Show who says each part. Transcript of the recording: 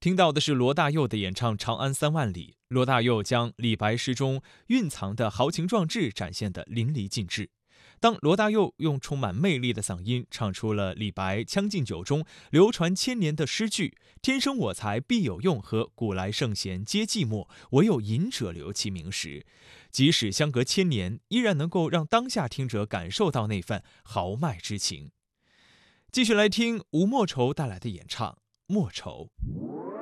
Speaker 1: 听到的是罗大佑的演唱《长安三万里》。罗大佑将李白诗中蕴藏的豪情壮志展现得淋漓尽致。当罗大佑用充满魅力的嗓音唱出了李白《将进酒》中流传千年的诗句“天生我材必有用”和“古来圣贤皆寂寞，唯有饮者留其名”时，即使相隔千年，依然能够让当下听者感受到那份豪迈之情。继续来听吴莫愁带来的演唱《莫愁》。